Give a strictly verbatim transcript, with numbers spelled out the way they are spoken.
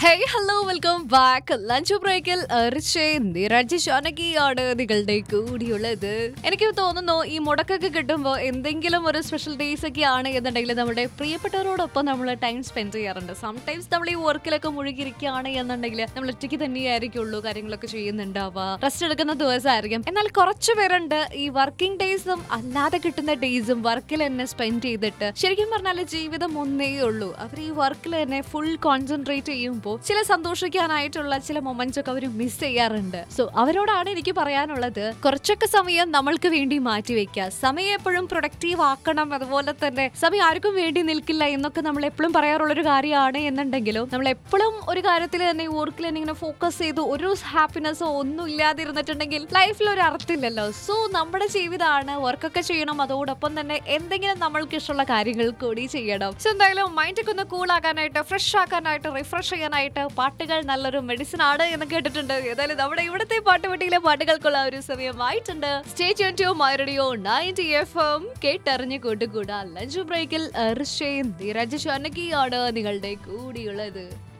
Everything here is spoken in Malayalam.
Hey hello welcome back lunch ബ്രേക്കിൽ നിരഞ്ജ് ഷാനകിയാണ് നിങ്ങളുടെ കൂടിയുള്ളത്. എനിക്ക് തോന്നുന്നു ഈ മുടക്കൊക്കെ കിട്ടുമ്പോൾ എന്തെങ്കിലും ഒരു സ്പെഷ്യൽ ഡേയ്സ് ഒക്കെ ആണ് എന്നുണ്ടെങ്കിൽ നമ്മുടെ പ്രിയപ്പെട്ടവരോടൊപ്പം നമ്മൾ ടൈം സ്പെൻഡ് ചെയ്യാറുണ്ട്. സംടൈംസ് നമ്മൾ ഈ വർക്കിലൊക്കെ മുഴുകിയിരിക്കുകയാണ് എന്നുണ്ടെങ്കിൽ നമ്മൾ ഒറ്റയ്ക്ക് തന്നെയായിരിക്കുള്ളൂ കാര്യങ്ങളൊക്കെ ചെയ്യുന്നുണ്ടാവുക, റെസ്റ്റ് എടുക്കുന്ന ദിവസമായിരിക്കും. എന്നാൽ കുറച്ചു പേരുണ്ട് ഈ വർക്കിംഗ് ഡേയ്സും അല്ലാതെ കിട്ടുന്ന ഡേയ്സും വർക്കിൽ തന്നെ സ്പെൻഡ് ചെയ്തിട്ട് ശരിക്കും പറഞ്ഞാൽ ജീവിതം ഒന്നേ ഉള്ളൂ. അവർ ഈ വർക്കിൽ തന്നെ ഫുൾ കോൺസെൻട്രേറ്റ് ചെയ്യുമ്പോൾ ചില സന്തോഷിക്കാനായിട്ടുള്ള ചില മൊമെന്റ്സ് ഒക്കെ അവർ മിസ് ചെയ്യാറുണ്ട്. സോ അവരോടാണ് എനിക്ക് പറയാനുള്ളത്, കുറച്ചൊക്കെ സമയം നമ്മൾക്ക് വേണ്ടി മാറ്റിവെക്കുക. സമയം എപ്പോഴും പ്രൊഡക്റ്റീവ് ആക്കണം, അതുപോലെ തന്നെ സമയം ആർക്കും വേണ്ടി നിൽക്കില്ല എന്നൊക്കെ നമ്മൾ എപ്പോഴും പറയാറുള്ള ഒരു കാര്യമാണ്. എന്നുണ്ടെങ്കിലും നമ്മൾ എപ്പോഴും ഒരു കാര്യത്തിൽ തന്നെ വർക്കിൽ തന്നെ ഇങ്ങനെ ഫോക്കസ് ചെയ്ത് ഒരു ഹാപ്പിനെസ്സോ ഒന്നും ഇല്ലാതിരുന്നിട്ടുണ്ടെങ്കിൽ ലൈഫിൽ ഒരു അർത്ഥമില്ലല്ലോ. സോ നമ്മുടെ ജീവിതമാണ്, വർക്കൊക്കെ ചെയ്യണം, അതോടൊപ്പം തന്നെ എന്തെങ്കിലും നമ്മൾക്ക് ഇഷ്ടമുള്ള കാര്യങ്ങൾ കൂടി ചെയ്യണം. സോ എന്തായാലും മൈൻഡൊക്കെ ഒന്ന് കൂൾ ആക്കാനായിട്ട്, ഫ്രഷ് ആക്കാനായിട്ട്, റിഫ്രഷ് ചെയ്യാനായിട്ട് പാട്ടുകൾ നല്ലൊരു മെഡിസിൻ ആണ് എന്ന് കേട്ടിട്ടുണ്ട്. ഏതായാലും നമ്മുടെ ഇവിടുത്തെ പാട്ടുപെട്ടിയിലെ പാട്ടുകൾക്കുള്ള ഒരു സമയമായിട്ടുണ്ട്. Stay tune to my radio ninety F M, കേട്ടറിഞ്ഞ് കൂട്ടുകൂടാ. ലഞ്ച് ബ്രേക്കിൽ നിരഞ്ജ് ഷാനകിയാണ് നിങ്ങളുടെ കൂടിയുള്ളത്.